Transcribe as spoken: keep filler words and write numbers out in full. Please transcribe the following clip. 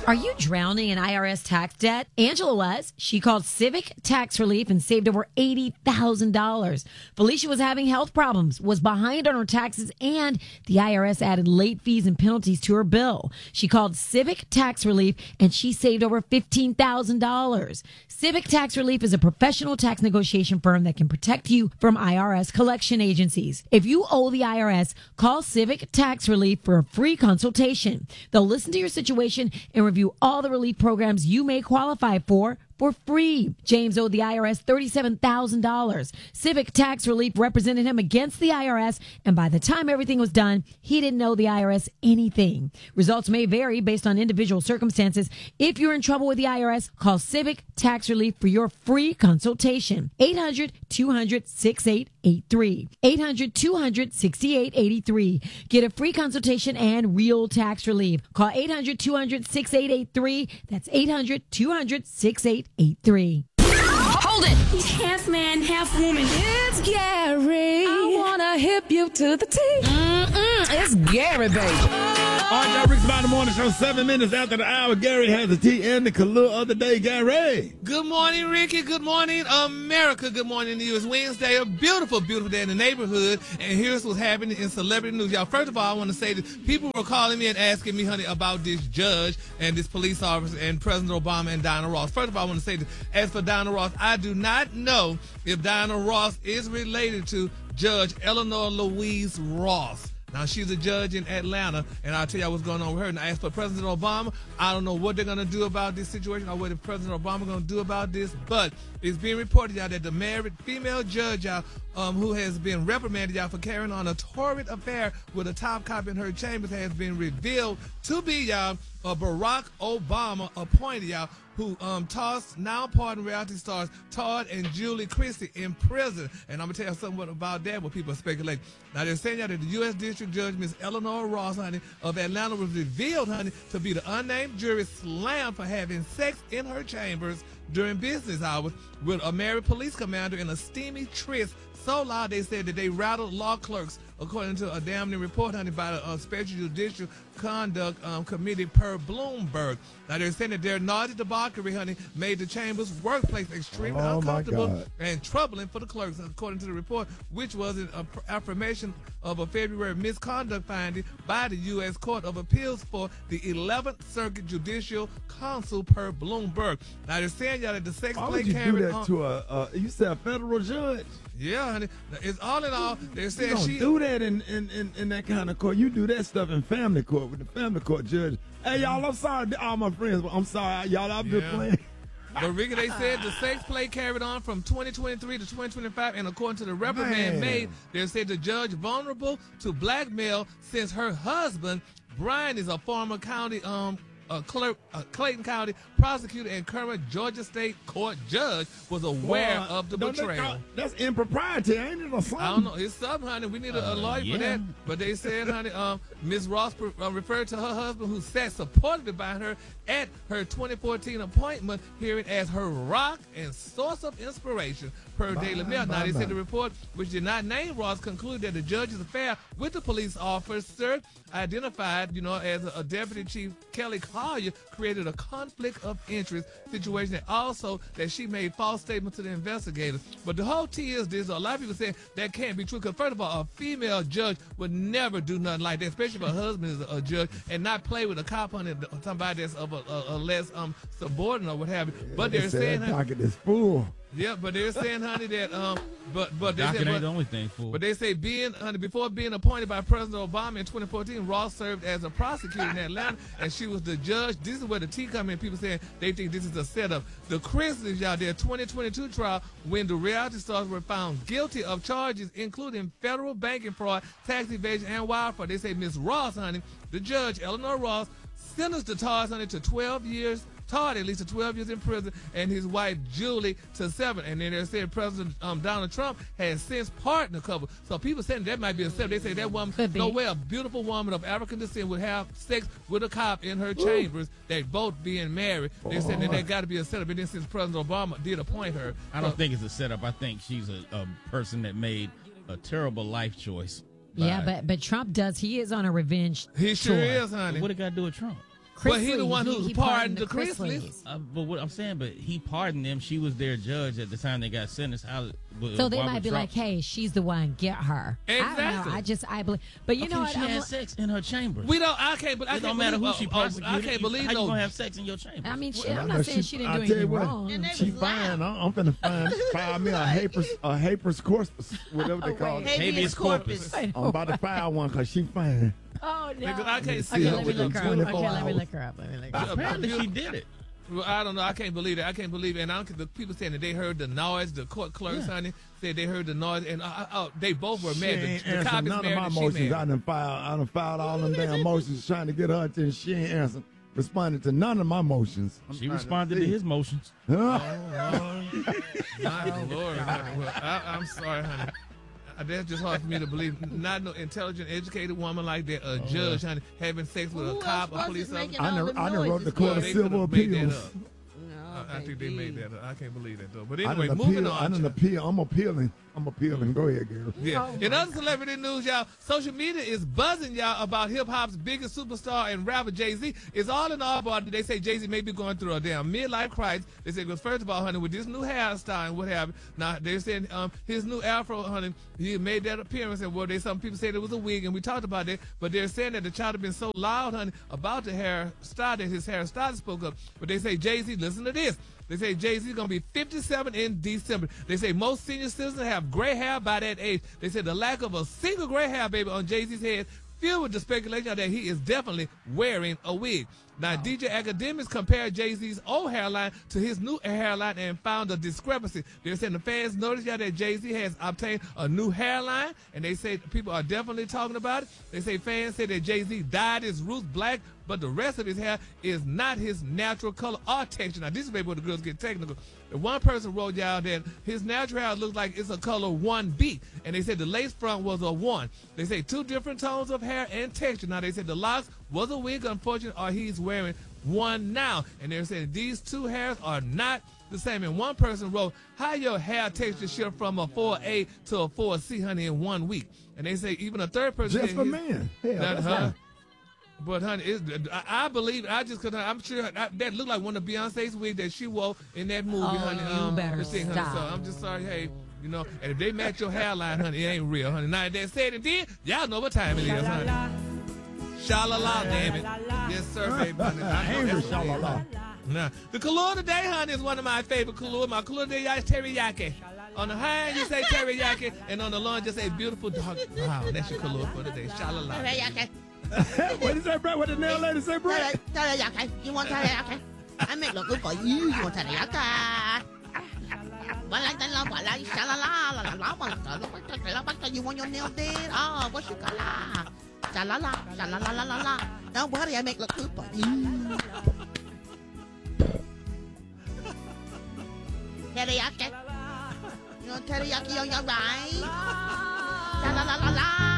Are you drowning in I R S tax debt? Angela was. She called Civic Tax Relief and saved over eighty thousand dollars. Felicia was having health problems, was behind on her taxes, and the I R S added late fees and penalties to her bill. She called Civic Tax Relief and she saved over fifteen thousand dollars. Civic Tax Relief is a professional tax negotiation firm that can protect you from I R S collection agencies. If you owe the I R S, call Civic Tax Relief for a free consultation. They'll listen to your situation and review all the relief programs you may qualify for for free. James owed the I R S thirty-seven thousand dollars. Civic Tax Relief represented him against the I R S, and by the time everything was done, he didn't owe the I R S anything. Results may vary based on individual circumstances. If you're in trouble with the I R S, call Civic Tax Relief for your free consultation. eight hundred, two hundred, sixty-eight eighty-three. eight hundred, two hundred, sixty-eight eighty-three. Get a free consultation and real tax relief. Call eight hundred, two hundred, sixty-eight eighty-three. That's eight hundred, two hundred, sixty-eight eighty-three. Hold it! He's half man, half woman. It's Gary. I wanna hip you to the T. Mm-mm, it's Gary, baby. All right, y'all, Rick's About the Morning Show, seven minutes after the hour. Gary has the tea and the color of the day. Gary. Good morning, Ricky. Good morning, America. Good morning to you. It's Wednesday, a beautiful, beautiful day in the neighborhood. And here's what's happening in celebrity news. Y'all, first of all, I want to say that people were calling me and asking me, honey, about this judge and this police officer and President Obama and Diana Ross. First of all, I want to say that as for Diana Ross, I do not know if Diana Ross is related to Judge Eleanor Louise Ross. Now, she's a judge in Atlanta, and I'll tell you what's going on with her. And as for President Obama, I don't know what they're going to do about this situation or what the President Obama is going to do about this, but it's being reported out that the married female judge out um, who has been reprimanded out for carrying on a torrid affair with a top cop in her chambers has been revealed to be, y'all, a Barack Obama appointed, y'all, who um, tossed now pardon reality stars Todd and Julie Christie in prison. And I'm going to tell you something about that, what people are speculating. Now, they're saying that the U S District Judge, Miss Eleanor Ross, honey, of Atlanta was revealed, honey, to be the unnamed jury slammed for having sex in her chambers during business hours with a married police commander in a steamy tryst so loud they said that they rattled law clerks, according to a damning report, honey, by the uh, Special Judicial Conduct um, Committee per Bloomberg. Now, they're saying that their naughty debauchery, honey, made the chamber's workplace extremely oh uncomfortable and troubling for the clerks, according to the report, which was an affirmation of a February misconduct finding by the U S Court of Appeals for the eleventh Circuit Judicial Council per Bloomberg. Now, they're saying, y'all, that the sex Why play would you carried do that on. to a, uh, you said a federal judge? Yeah, honey. It's all in all, they're You saying don't she... do that in, in, in, in that kind of court. You do that stuff in family court with the family court judge. Hey, y'all, I'm sorry to all my friends, but I'm sorry, y'all, I've been Yeah. playing. But Ricky, they said the sex play carried on from twenty twenty-three to twenty twenty-five, and according to the reprimand Man. made, they said the judge vulnerable to blackmail since her husband, Brian, is a former county um a clerk, a Clayton County prosecutor and current Georgia State Court judge was aware Boy, of the don't they betrayal. call- That's impropriety, ain't it, or something? I don't know. It's something, honey. We need a, a Uh, lawyer yeah. for that. But they said, honey, um, Miz Ross pre- uh, referred to her husband, who sat supported by her at her twenty fourteen appointment hearing as her rock and source of inspiration, per Bye, Daily Mail. Now, bye, they bye. said the report, which did not name Ross, concluded that the judge's affair with the police officer, identified, you know, as a, a Deputy Chief Kelly Collier, created a conflict of interest situation, and also that she made false statements to the investigators. But the whole tea is this: a lot of people saying that can't be true, because first of all, a female judge would never do nothing like that, especially if her husband is a, a judge, and not play with a cop on it, somebody that's of a, a, a less um subordinate or what have you. But They they're said saying, that honey, docket is full. yeah, but they're saying, honey, that um, but but they Docket said, ain't but, the only thing, fool. but they say being, honey, before being appointed by President Obama in twenty fourteen, Ross served as a prosecutor in Atlanta, and she was the judge. This is where the tea come in. People saying they think this is a setup. The Christians, y'all, their twenty twenty-two trial, when the reality stars were found guilty of charges including federal banking fraud, tax evasion, and wire fraud. They say Miss Ross, honey, the judge, Eleanor Ross, sentenced the Todd, honey, to twelve years. Todd at least to twelve years in prison, and his wife Julie to seven. And then they said President um, Donald Trump has since pardoned a couple. So people saying that might be a seven. They say that woman, Could be. no way a beautiful woman of African descent would have sex with a cop in her chambers. They both being married. They said that that got to be a setup. And then since President Obama did appoint her, I don't so- think it's a setup. I think she's a, a person that made a terrible life choice. Yeah, by- but but Trump does. He is on a revenge he sure tour. is, honey. What it got to do with Trump? Well, he the Chrisley, one he- who he pardoned the Chrisleys. Chrisleys. Uh, but what I'm saying, but he pardoned them. She was their judge at the time they got sentenced. How, So they might be like, "Hey, she's the one. Get her." I don't Exactly. know. I just I believe, but you okay, know what? she I'm had li- sex in her chamber. We don't. I can't. But I It can't don't matter believe, who she oh, oh, prosecuted. I can't believe How you no. gonna have sex in your chamber? I mean, shit. Well, I'm I not know saying she- she didn't I do tell you anything what, wrong. And they She was fine. loud. I'm finna find file me a habeas a habeas corpus, whatever they call it. Habeas corpus. I I'm know. about to file one because she fine. Oh no! Nigga, I can't see Okay, her let me with look them her up. Okay, twenty-four let me hours. look her up. Let me look her up. Apparently she did it. Well, I don't know. I can't believe it. I can't believe it. And I don't, the people saying that they heard the noise. The court clerks, Yeah. honey, said they heard the noise, and uh, uh, uh, they both were She mad. ain't The, the answered cop is none of married my and she motions. I married. done filed. I done filed all them damn motions trying to get her to, and she ain't answered, responded to none of my motions. She responded to his motions. Huh? My Lord, honey. Well, I, I'm sorry, honey. Uh, That's just hard for me to believe. Not no intelligent, educated woman like that, a judge, honey, having sex with Who a cop, else a was police it officer. making I all done, the I done wrote the noises? Court Well, of they Civil could've made that Appeals. up. No, I, I think they made that up. I can't believe that, though. But I anyway, done moving appeal. on. I done appeal. I'm appealing. I'm appealing. Go ahead, girl. Yeah. In other celebrity news, y'all, social media is buzzing y'all about hip hop's biggest superstar and rapper Jay-Z. It's all in all, but they say Jay-Z may be going through a damn midlife crisis. They say, because first of all, honey, with this new hairstyle and what have you, now they're saying um, his new afro, honey, he made that appearance, and well, they some people said it was a wig, and we talked about that, but they're saying that the child had been so loud, honey, about the hairstyle that his hairstyle spoke up. But they say, Jay-Z, listen to this. They say Jay-Z is going to be fifty-seven in December. They say most senior citizens have gray hair by that age. They said the lack of a single gray hair, baby, on Jay-Z's head filled with the speculation that he is definitely wearing a wig. Now, D J Academics compared Jay-Z's old hairline to his new hairline and found a discrepancy. They're saying the fans noticed y'all that Jay-Z has obtained a new hairline, and they say people are definitely talking about it. They say fans say that Jay-Z dyed his roots black, but the rest of his hair is not his natural color or texture. Now, this is maybe where the girls get technical. The one person wrote y'all that his natural hair looks like it's a color one B, and they said the lace front was a one. They say two different tones of hair and texture. Now, they said the locks was a wig, unfortunately, or he's wearing one now. And they're saying these two hairs are not the same. And one person wrote, how your hair texture shift from a four A to a four C, honey, in one week. And they say even a third person Just said for his- men. Hell, That- that's huh? right. But honey, it's, I, I believe I just cause I'm sure I, that looked like one of Beyonce's wigs that she wore in that movie, Oh, honey. you Um, better the thing, honey. So stop. I'm just sorry, hey, you know. And if they match your hairline, honey, it ain't real, honey. Now that said and did, y'all know what time it is, honey. Sha-la-la, damn it. Yes, sir, baby. Honey. I know Angry that's what it is. sha-la-la. Now, the color today, honey, is one of my favorite colors. My color today is teriyaki. On the high end, you say teriyaki, and on the low, just say beautiful dog. Wow, that's your color for today. Sha-la-la. Teriyaki. What did say, Brett? What did the nail lady say, Brett? Teriyaki. Teriyaki. You want teriyaki? I make look good for you. You want teriyaki? You want your nail did? Oh, what's your color? Sha-la-la, sha-la-la-la-la-la. Don't worry, I make look good for you. Teriyaki. You want teriyaki on your right? Sha-la-la-la-la.